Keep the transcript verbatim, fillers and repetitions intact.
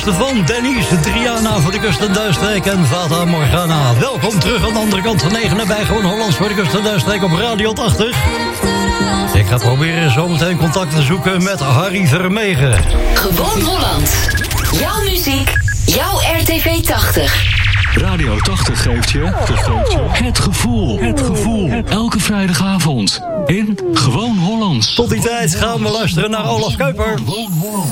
nieuwste van Denise, Triana voor de Kust en Duinstreek en Fata Morgana. Welkom terug aan de andere kant van negen bij Gewoon Hollands voor de Kust en Duinstreek op Radio tachtig. Ik ga proberen zometeen contact te zoeken met Harry Vermegen. Gewoon Holland. Jouw muziek, jouw R T V tachtig. Radio tachtig geeft je, geeft je het gevoel. Het gevoel. Elke vrijdagavond in Gewoon Hollands. Tot die tijd gaan we luisteren naar Olaf Kuiper.